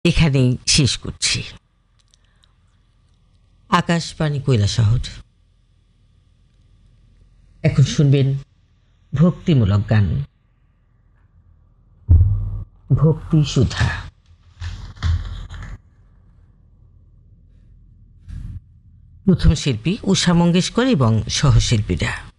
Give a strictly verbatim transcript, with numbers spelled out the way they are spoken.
এখানেই শেষ করছি। আকাশবাণী কৈলাসহর। এখন শুনবেন ভক্তিমূলক গান, ভক্তি সুধা। প্রথম শিল্পী উষা মঙ্গেশকর এবং সহশিল্পীরা।